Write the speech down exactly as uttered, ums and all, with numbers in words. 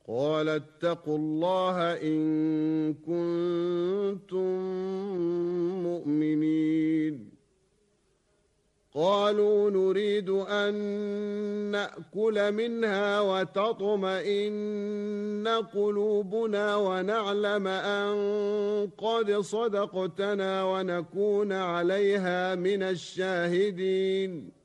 قال اتقوا الله إن كنتم مؤمنين. قالوا نريد أن نأكل منها وتطمئن قلوبنا ونعلم أن قد صدقتنا ونكون عليها من الشاهدين.